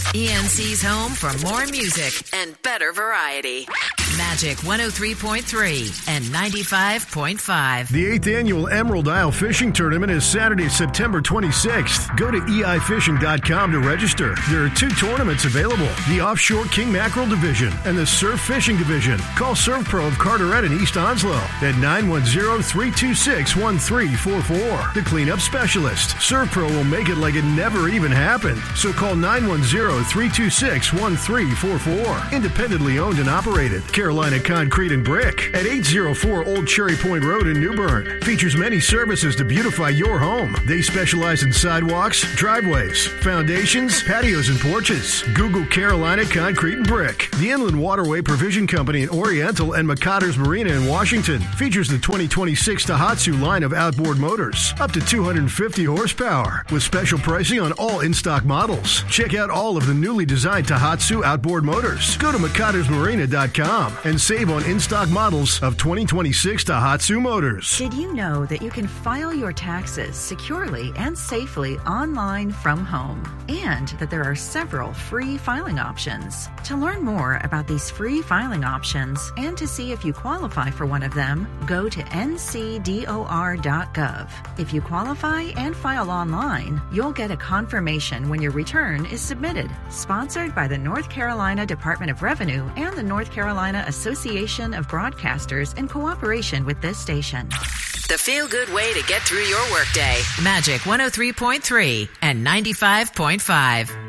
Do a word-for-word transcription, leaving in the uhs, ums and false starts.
E N C's home for more music and better variety. Magic one oh three point three and ninety-five point five. The eighth Annual Emerald Isle Fishing Tournament is Saturday, September twenty-sixth. Go to E I fishing dot com to register. There are two tournaments available, the Offshore King Mackerel Division and the Surf Fishing Division. Call Surf Pro of Carteret in East Onslow at nine one zero, three two six, one three four four. The cleanup specialist. Surf Pro will make it like it never even happened. So call nine one zero, three two six, one three four four. Independently owned and operated. Carolina Concrete and Brick at eight oh four Old Cherry Point Road in New Bern. Features many services to beautify your home. They specialize in sidewalks, driveways, foundations, patios, and porches. Google Carolina Concrete and Brick. The Inland Waterway Provision Company in Oriental and McCotter's Marina in Washington features the twenty twenty-six Tohatsu line of outboard motors, up to two hundred fifty horsepower, with special pricing on all in-stock models. Check out all of the newly designed Tohatsu outboard motors. Go to McCotters Marina dot com and save on in-stock models of twenty twenty-six Tohatsu motors. Did you know that you can file your taxes securely and safely online from home? And that there are several free filing options. To learn more about these free filing options and to see if you qualify for one of them, go to N C D O R dot gov. If you qualify and file online, you'll get a confirmation when your return is submitted. Sponsored by the North Carolina Department of Revenue and the North Carolina Association of Broadcasters in cooperation with this station. The feel-good way to get through your workday. Magic one oh three point three and ninety-five point five.